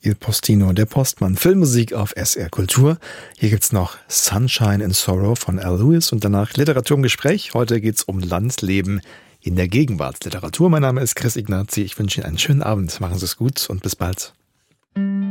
Il Postino, der Postmann. Filmmusik auf SR Kultur. Hier gibt's noch Sunshine in Sorrow von Al Lewis und danach Literatur im Gespräch. Heute geht's um Landleben in der Gegenwartsliteratur. Mein Name ist Chris Ignazi. Ich wünsche Ihnen einen schönen Abend. Machen Sie es gut und bis bald.